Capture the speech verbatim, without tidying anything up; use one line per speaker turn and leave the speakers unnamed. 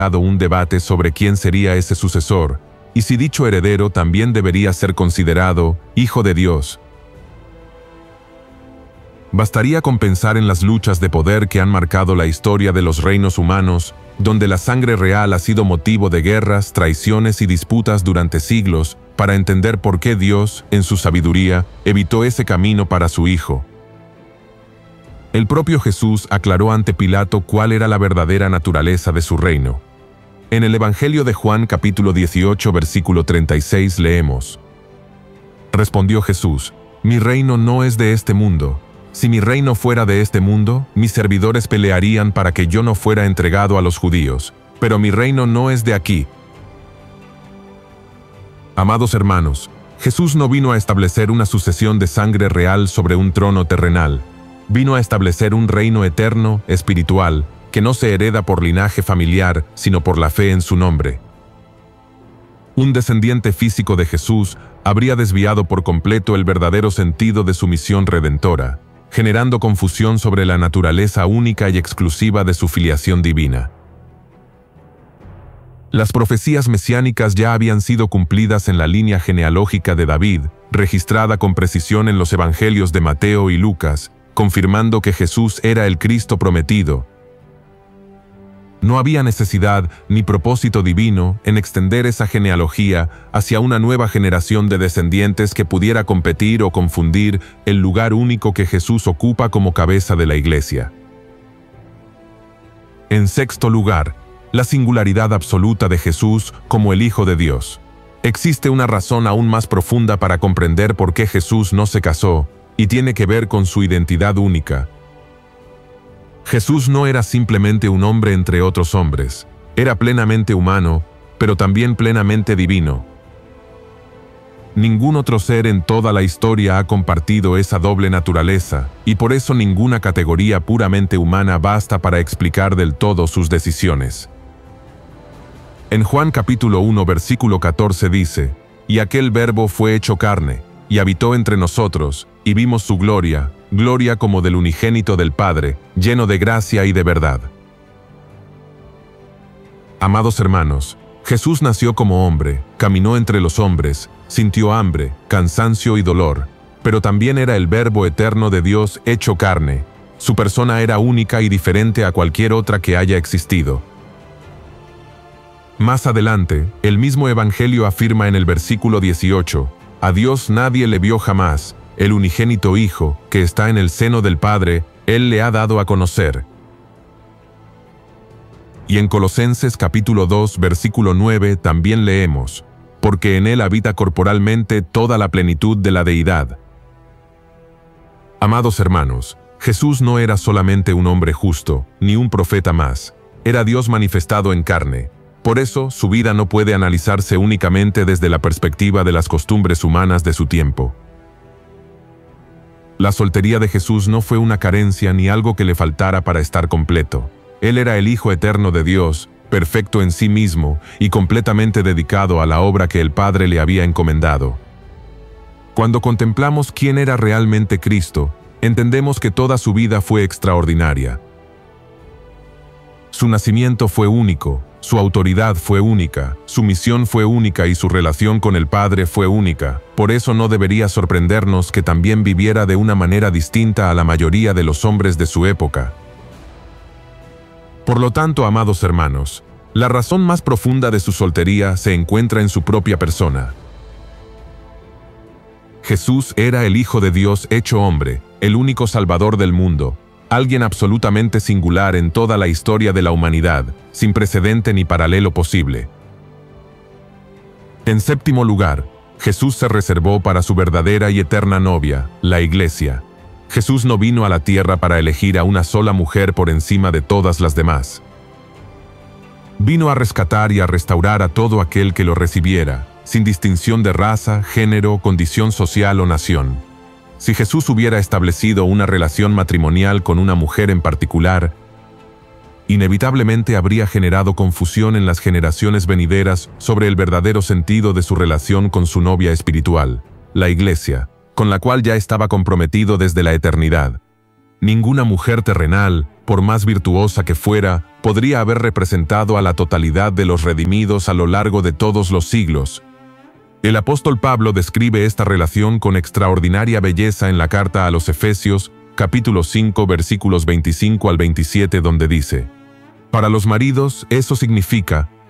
un debate sobre quién sería ese sucesor, y si dicho heredero también debería ser considerado hijo de Dios. Bastaría con pensar en las luchas de poder que han marcado la historia de los reinos humanos, donde la sangre real ha sido motivo de guerras, traiciones y disputas durante siglos, para entender por qué Dios, en su sabiduría, evitó ese camino para su Hijo. El propio Jesús aclaró ante Pilato cuál era la verdadera naturaleza de su reino. En el Evangelio de Juan capítulo dieciocho versículo treinta y seis leemos: Respondió Jesús: Mi reino no es de este mundo. Si mi reino fuera de este mundo, mis servidores pelearían para que yo no fuera entregado a los judíos, pero mi reino no es de aquí. Amados hermanos, Jesús no vino a establecer una sucesión de sangre real sobre un trono terrenal. Vino a establecer un reino eterno, espiritual, que no se hereda por linaje familiar, sino por la fe en su nombre. Un descendiente físico de Jesús habría desviado por completo el verdadero sentido de su misión redentora, generando confusión sobre la naturaleza única y exclusiva de su filiación divina. Las profecías mesiánicas ya habían sido cumplidas en la línea genealógica de David, registrada con precisión en los evangelios de Mateo y Lucas, confirmando que Jesús era el Cristo prometido. No había necesidad ni propósito divino en extender esa genealogía hacia una nueva generación de descendientes que pudiera competir o confundir el lugar único que Jesús ocupa como cabeza de la Iglesia. En sexto lugar, la singularidad absoluta de Jesús como el Hijo de Dios. Existe una razón aún más profunda para comprender por qué Jesús no se casó, y tiene que ver con su identidad única. Jesús no era simplemente un hombre entre otros hombres, era plenamente humano, pero también plenamente divino. Ningún otro ser en toda la historia ha compartido esa doble naturaleza, y por eso ninguna categoría puramente humana basta para explicar del todo sus decisiones. En Juan capítulo uno versículo catorce dice: Y aquel Verbo fue hecho carne, y habitó entre nosotros, y vimos su gloria, gloria como del unigénito del Padre, lleno de gracia y de verdad. Amados hermanos, Jesús nació como hombre, caminó entre los hombres, sintió hambre, cansancio y dolor, pero también era el Verbo eterno de Dios hecho carne. Su persona era única y diferente a cualquier otra que haya existido. Más adelante, el mismo Evangelio afirma en el versículo dieciocho: A Dios nadie le vio jamás, el unigénito Hijo, que está en el seno del Padre, Él le ha dado a conocer. Y en Colosenses capítulo dos versículo nueve también leemos: Porque en Él habita corporalmente toda la plenitud de la deidad. Amados hermanos, Jesús no era solamente un hombre justo, ni un profeta más, era Dios manifestado en carne. Por eso, su vida no puede analizarse únicamente desde la perspectiva de las costumbres humanas de su tiempo. La soltería de Jesús no fue una carencia ni algo que le faltara para estar completo. Él era el Hijo eterno de Dios, perfecto en sí mismo y completamente dedicado a la obra que el Padre le había encomendado. Cuando contemplamos quién era realmente Cristo, entendemos que toda su vida fue extraordinaria. Su nacimiento fue único, su autoridad fue única, su misión fue única y su relación con el Padre fue única. Por eso no debería sorprendernos que también viviera de una manera distinta a la mayoría de los hombres de su época. Por lo tanto, amados hermanos, la razón más profunda de su soltería se encuentra en su propia persona. Jesús era el Hijo de Dios hecho hombre, el único Salvador del mundo, alguien absolutamente singular en toda la historia de la humanidad, sin precedente ni paralelo posible. En séptimo lugar, Jesús se reservó para su verdadera y eterna novia, la Iglesia. Jesús no vino a la tierra para elegir a una sola mujer por encima de todas las demás. Vino a rescatar y a restaurar a todo aquel que lo recibiera, sin distinción de raza, género, condición social o nación. Si Jesús hubiera establecido una relación matrimonial con una mujer en particular, inevitablemente habría generado confusión en las generaciones venideras sobre el verdadero sentido de su relación con su novia espiritual, la Iglesia, con la cual ya estaba comprometido desde la eternidad. Ninguna mujer terrenal, por más virtuosa que fuera, podría haber representado a la totalidad de los redimidos a lo largo de todos los siglos. El apóstol Pablo describe esta relación con extraordinaria belleza en la carta a los Efesios, capítulo cinco, versículos veinticinco al veintisiete, donde dice: Para los maridos, eso significa: